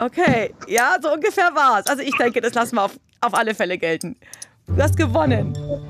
Okay, ja, so ungefähr war's. Also ich denke, das lassen wir auf alle Fälle gelten. Du hast gewonnen.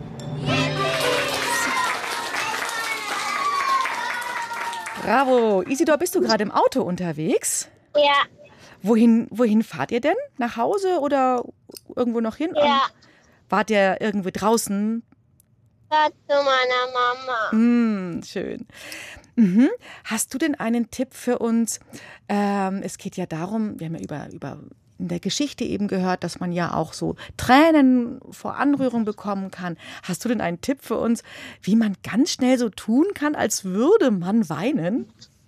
Bravo. Isidor, bist du gerade im Auto unterwegs? Ja, Wohin fahrt ihr denn? Nach Hause oder irgendwo noch hin? ja, Wart ihr irgendwo draußen? war zu meiner Mama. Schön. Mhm. Hast du denn einen Tipp für uns? Es geht ja darum, wir haben ja über in der Geschichte eben gehört, dass man ja auch so Tränen vor Anrührung bekommen kann. Hast du denn einen Tipp für uns, wie man ganz schnell so tun kann, als würde man weinen?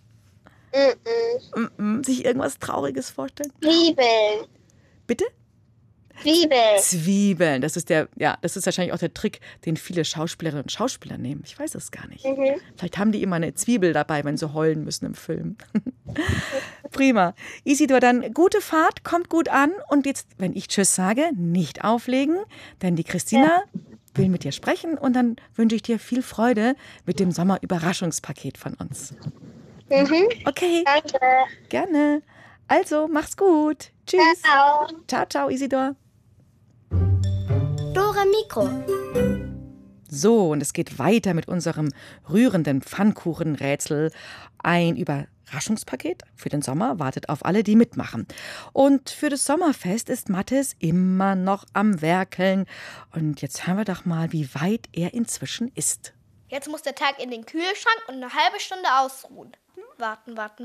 Sich irgendwas Trauriges vorstellen? Zwiebeln. Bitte? Zwiebeln. Zwiebeln, das ist wahrscheinlich auch der Trick, den viele Schauspielerinnen und Schauspieler nehmen. Ich weiß es gar nicht. Vielleicht haben die immer eine Zwiebel dabei, wenn sie heulen müssen im Film. Prima. Isidor, dann gute Fahrt, kommt gut an. Und jetzt, wenn ich Tschüss sage, nicht auflegen, denn die Christina will mit dir sprechen. Und dann wünsche ich dir viel Freude mit dem Sommerüberraschungspaket von uns. Okay, Danke. gerne. Also, mach's gut. Tschüss. Ciao. Ciao, ciao, Isidor. Dora Mikro. So, und es geht weiter mit unserem rührenden Pfannkuchenrätsel. Ein Überraschungspaket für den Sommer wartet auf alle, die mitmachen. Und für das Sommerfest ist Mathis immer noch am Werkeln. Und jetzt hören wir doch mal, wie weit er inzwischen ist. Jetzt muss der Tag in den Kühlschrank und eine halbe Stunde ausruhen. Warten, warten,